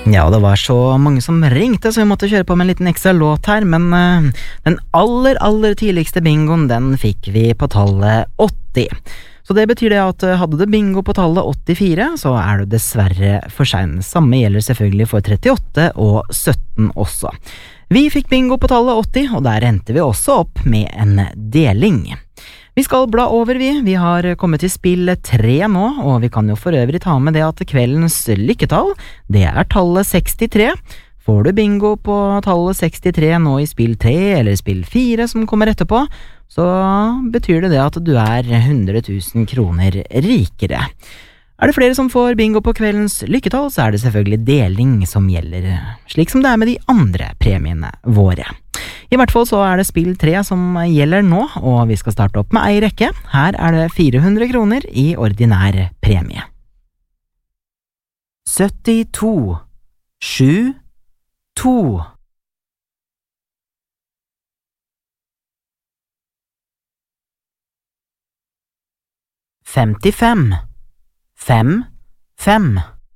Ja, det var så mange som ringte, så vi måtte kjøre på med en liten ekstra låt her, men den aller tidligste bingoen, den fikk vi på tallet 80. Så det betyr det at hadde du bingo på tallet 84, så er du dessverre for sein. Samme gjelder selvfølgelig for 38 og 17 også. Vi fikk bingo på tallet 80, og der endte vi også opp med en deling. Vi skal bla over, vi har kommet til spill 3 nå, og vi kan jo for øvrig ta med det at kveldens lykketall, det er tallet 63. Får du bingo på tallet 63 nå i spill 3 eller spill 4 som kommer etterpå, så betyr det at du er 100 000 kroner rikere. Er det flere som får bingo på kveldens lykketall, så er det selvfølgelig deling som gjelder, slik som det er med de andre premiene våre. I hvert fall så er det spill 3 som gjelder nå, og vi skal starte opp med ei rekke. Her er det 400 kroner i ordinær premie. 72 7 2 55 5 5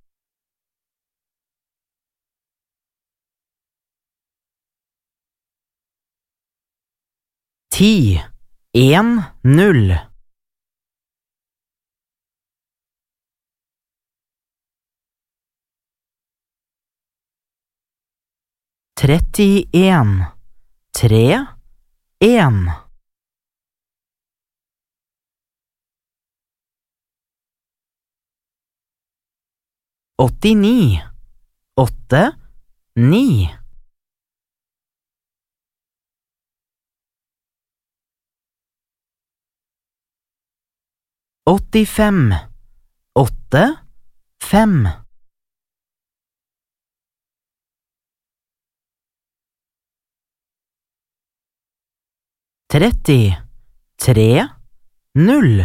10 1 0 31 3 1 89 8 9 85 8 5 30 3 0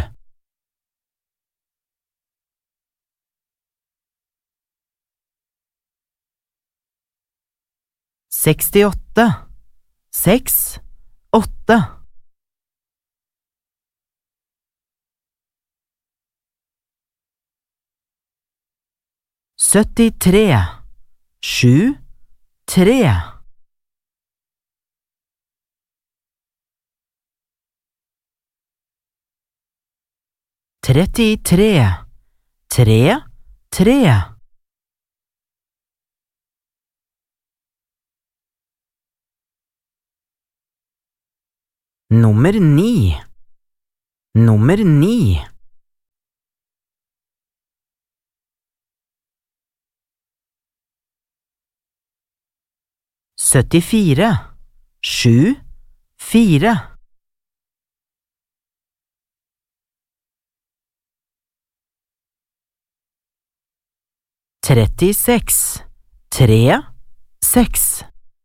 68 6 8 73 7 3 33 3 3 Nummer 9 Nummer 9 74 7 4 36 3 6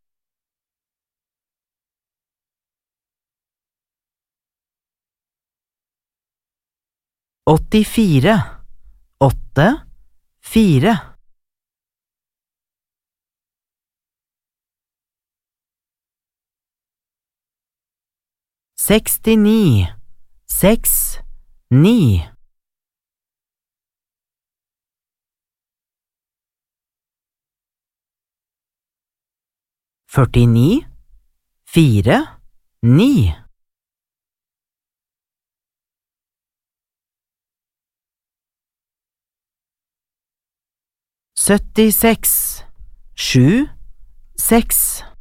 84 8 4 69 6 9 49 4 9 76 7 6